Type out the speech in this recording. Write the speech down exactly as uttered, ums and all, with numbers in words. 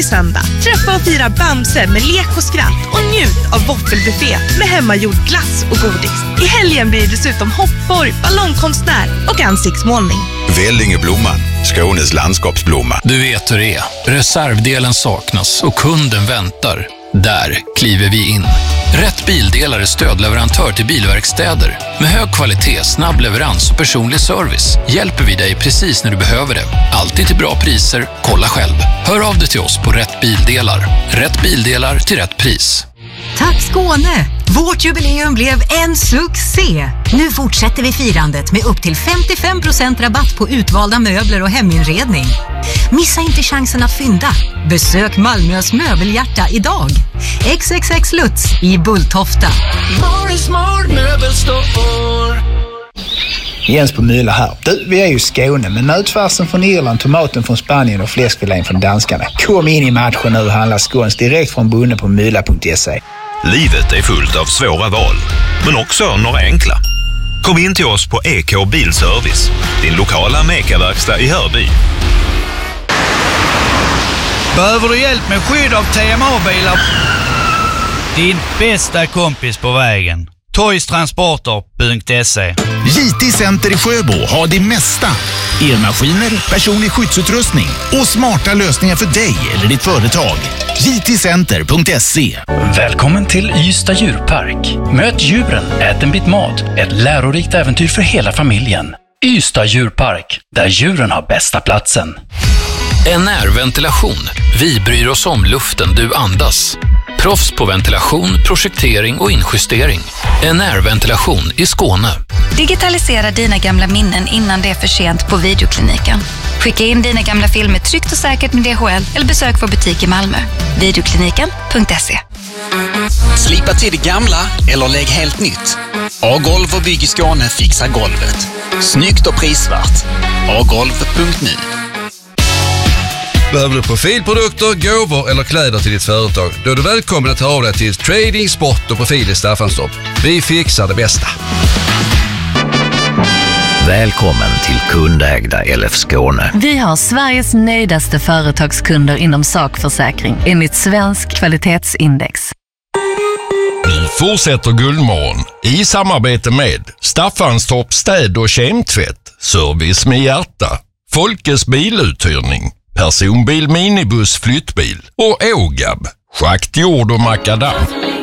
Söndag. Träffa och fira Bamse med lek och skratt och njut av våffelbuffé med hemmagjord glass och godis. I helgen blir det dessutom hoppborg, ballongkonstnär och ansiktsmålning. Vällingeblomman, Skånes landskapsblomma. Du vet hur det är. Reservdelen saknas och kunden väntar. Där kliver vi in. Rätt Bildelar är stödleverantör till bilverkstäder. Med hög kvalitet, snabb leverans och personlig service hjälper vi dig precis när du behöver det. Alltid till bra priser. Kolla själv. Hör av dig till oss på Rätt Bildelar. Rätt Bildelar till rätt pris. Tack Skåne! Vårt jubileum blev en succé! Nu fortsätter vi firandet med upp till femtiofem procent rabatt på utvalda möbler och heminredning. Missa inte chansen att fynda. Besök Malmös möbelhjärta idag. X X X Lutz i Bulltofta. Jens på Mylla här. Du, vi är ju i Skåne, men nötfärsen från Irland, tomaten från Spanien och fläskfilén från danskarna. Kom in i matchen nu och handla skåns direkt från bonden på mylla punkt se. Livet är fullt av svåra val, men också några enkla. Kom in till oss på E K Bilservice, din lokala Meka-verkstad i Hörby. Behöver du hjälp med skydd av T M A-bilar? Din bästa kompis på vägen. toys transporter punkt se. J T Center i Sjöbo har det mesta. Elmaskiner, personlig skyddsutrustning och smarta lösningar för dig eller ditt företag. J T center punkt se. Välkommen till Ystad djurpark. Möt djuren, ät en bit mat. Ett lärorikt äventyr för hela familjen. Ystad djurpark, där djuren har bästa platsen. N R-ventilation. Vi bryr oss om luften du andas. Proffs på ventilation, projektering och injustering. N R-ventilation i Skåne. Digitalisera dina gamla minnen innan det är för sent på Videokliniken. Skicka in dina gamla filmer tryggt och säkert med D H L eller besök vår butik i Malmö. Videokliniken punkt se. Slipa till det gamla eller lägg helt nytt. A-golv och bygg i Skåne fixar golvet. Snyggt och prisvärt. A golv punkt nu. Behöver du profilprodukter, gåvor eller kläder till ditt företag? Då är du välkommen att ta av dig till Trading, Sport och Profil i Staffanstorp. Vi fixar det bästa. Välkommen till kundägda L F Skåne. Vi har Sveriges nöjdaste företagskunder inom sakförsäkring enligt Svensk kvalitetsindex. Vi fortsätter Guldmorgon i samarbete med Staffanstorp städ- och kemtvätt, service med hjärta, Folkets biluthyrning, personbil, minibuss, flyttbil och Ågab, schakt, jord och makadam.